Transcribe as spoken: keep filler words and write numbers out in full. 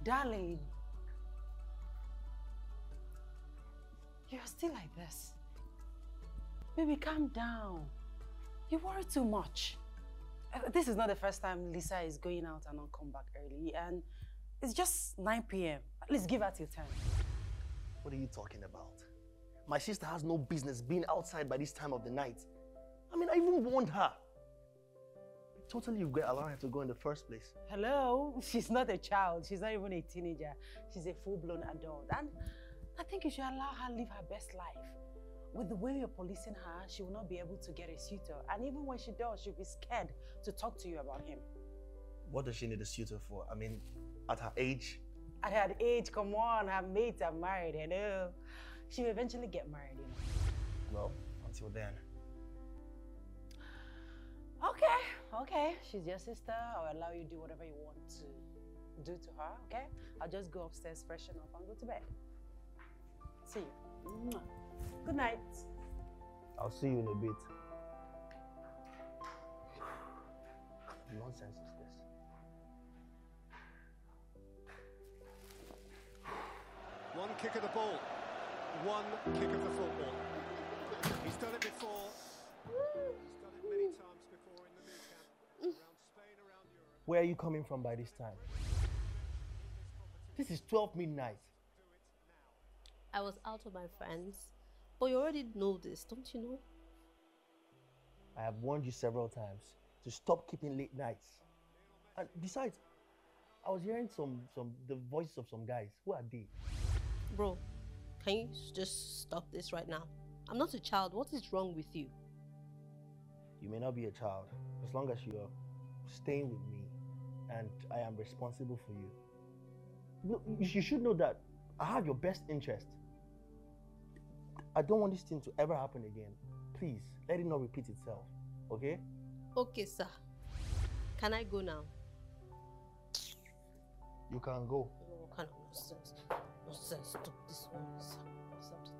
Darling, you're still like this. Baby, calm down. You worry too much. Uh, This is not the first time Lisa is going out and not come back early, and it's just nine p m At least give her till ten. What are you talking about? My sister has no business being outside by this time of the night. I mean, I even warned her. I totally regret allowing her to go in the first place. Hello? She's not a child. She's not even a teenager. She's a full-blown adult. And I think you should allow her live her best life. With the way you're policing her, she will not be able to get a suitor. And even when she does, she'll be scared to talk to you about him. What does she need a suitor for? I mean, at her age? At her age, come on, her mates are married, you know. She will eventually get married, you know. Well, until then. Okay, okay. She's your sister. I'll allow you to do whatever you want to do to her, okay? I'll just go upstairs, freshen up, and go to bed. See you. Mwah. Good night. I'll see you in a bit. What nonsense is this? One kick of the ball, one kick of the football. He's done it before. He's done it many times before in the new camp, around Spain, around Europe. Where are you coming from by this time? This is twelve midnight. I was out with my friends. But you already know this, don't you know? I have warned you several times to stop keeping late nights. And besides, I was hearing some, some the voices of some guys. Who are they? Bro, can you just stop this right now? I'm not a child. What is wrong with you? You may not be a child, as long as you're staying with me and I am responsible for you. Look, you should know that I have your best interest. I don't want this thing to ever happen again. Please, let it not repeat itself, okay? Okay, sir. Can I go now? You can go. What kind of nonsense? Nonsense. Stop this one, sir. Stop this.